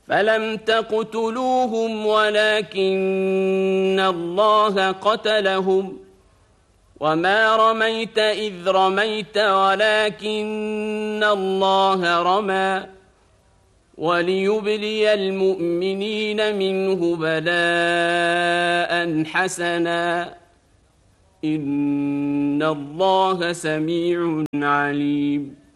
فلم تقتلوهم ولكن الله قتلهم وما رميت إذ رميت ولكن الله رمى وليبلي المؤمنين منه بلاء حسنا إن الله سميع عليم